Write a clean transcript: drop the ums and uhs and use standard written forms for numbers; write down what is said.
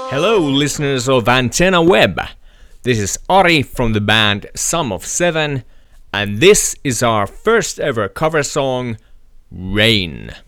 Hello, listeners of Antenna Web. This is Ari from the band Sum of Seven, and this is our first ever cover song, Rain.